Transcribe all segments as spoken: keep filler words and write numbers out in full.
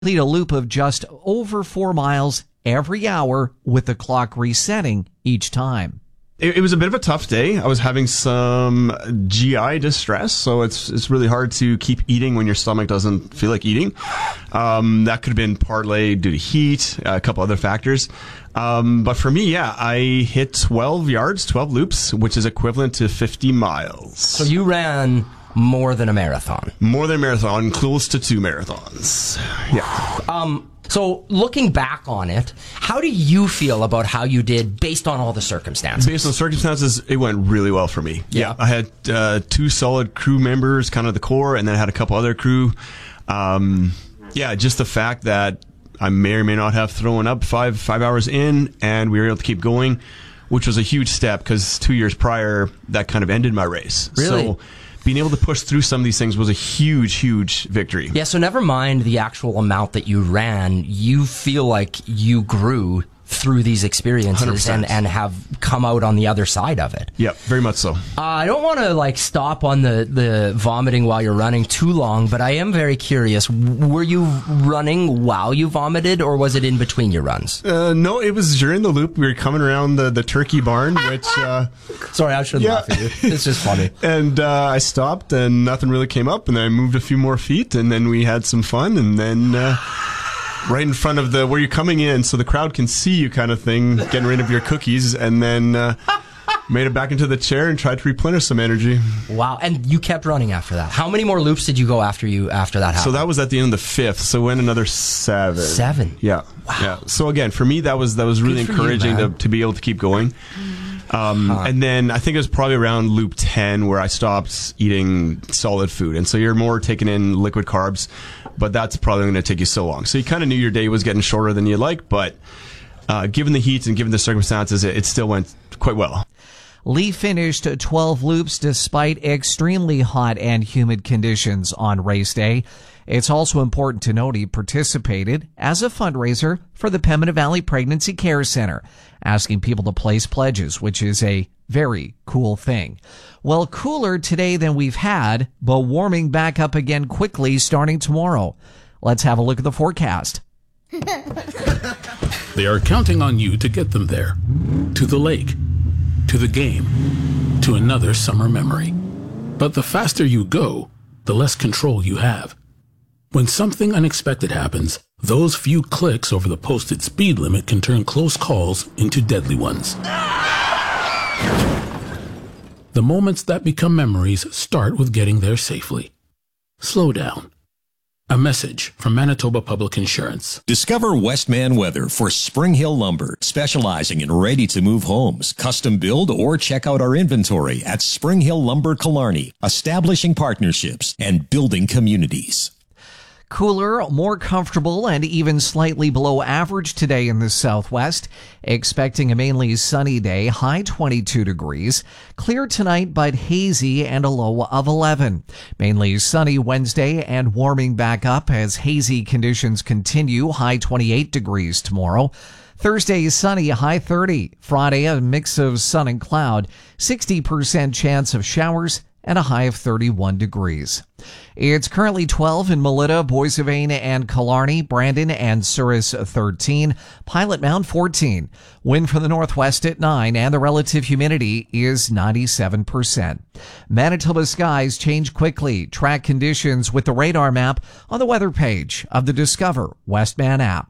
Lead a loop of just over four miles every hour with the clock resetting each time. It, it was a bit of a tough day. I was having some G I distress, so it's it's really hard to keep eating when your stomach doesn't feel like eating. Um, that could have been partly due to heat, a couple other factors. Um, but for me, yeah, I hit twelve yards, twelve loops, which is equivalent to fifty miles. So you ran more than a marathon. More than a marathon, close to two marathons. Yeah. Um, so looking back on it, how do you feel about how you did based on all the circumstances? Based on circumstances, it went really well for me. Yeah. yeah I had uh, two solid crew members, kind of the core, and then I had a couple other crew. Um, yeah, just the fact that I may or may not have thrown up five five hours in, and we were able to keep going, which was a huge step because two years prior, that kind of ended my race. Really? So being able to push through some of these things was a huge, huge victory. Yeah, so never mind the actual amount that you ran, you feel like you grew through these experiences and, and have come out on the other side of it. Yeah, very much so. Uh, I don't want to like stop on the, the vomiting while you're running too long, but I am very curious. Were you running while you vomited, or was it in between your runs? Uh, no, it was during the loop. We were coming around the, the turkey barn, which... Uh, Sorry, I shouldn't yeah. laugh at you. It's just funny. And uh, I stopped, and nothing really came up, and then I moved a few more feet, and then we had some fun, and then... Uh, right in front of the where you're coming in so the crowd can see you kind of thing, getting rid of your cookies, and then uh, made it back into the chair and tried to replenish some energy. Wow. And you kept running after that. How many more loops did you go after you after that happened? So that was at the end of the fifth, so went another seven. Seven? Yeah. Wow. Yeah. So again, for me, that was that was really Good for encouraging you, to, to be able to keep going. Um, huh. And then I think it was probably around loop ten where I stopped eating solid food. And so you're more taking in liquid carbs, but that's probably going to take you so long. So you kind of knew your day was getting shorter than you'd like, but uh, given the heat and given the circumstances, it, it still went quite well. Lee finished twelve loops despite extremely hot and humid conditions on race day. It's also important to note he participated as a fundraiser for the Pembina Valley Pregnancy Care Center, asking people to place pledges, which is a very cool thing. Well, cooler today than we've had, but warming back up again quickly starting tomorrow. Let's have a look at the forecast. They are counting on you to get them there, to the lake, to the game, to another summer memory. But the faster you go, the less control you have. When something unexpected happens, those few clicks over the posted speed limit can turn close calls into deadly ones. The moments that become memories start with getting there safely. Slow down. A message from Manitoba Public Insurance. Discover Westman Weather for Spring Hill Lumber, specializing in ready-to-move homes, custom build, or check out our inventory at Spring Hill Lumber Killarney, establishing partnerships and building communities. Cooler, more comfortable, and even slightly below average today in the southwest. Expecting a mainly sunny day, high twenty-two degrees. Clear tonight, but hazy and a low of eleven. Mainly sunny Wednesday and warming back up as hazy conditions continue, high twenty-eight degrees tomorrow. Thursday is sunny, high thirty. Friday, a mix of sun and cloud, sixty percent chance of showers, and a high of thirty-one degrees. It's currently twelve in Melita, Boissevain and Killarney, Brandon and Souris thirteen, Pilot Mound fourteen. Wind from the northwest at nine, and the relative humidity is ninety-seven percent. Manitoba skies change quickly. Track conditions with the radar map on the weather page of the Discover Westman app.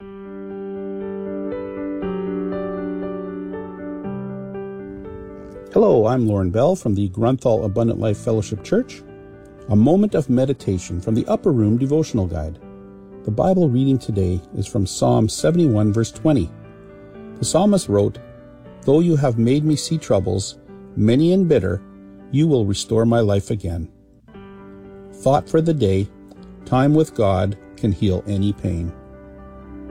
Hello, I'm Lauren Bell from the Grunthal Abundant Life Fellowship Church. A moment of meditation from the Upper Room Devotional Guide. The Bible reading today is from Psalm seventy-one, verse twenty. The psalmist wrote, "Though you have made me see troubles, many and bitter, you will restore my life again." Thought for the day: time with God can heal any pain.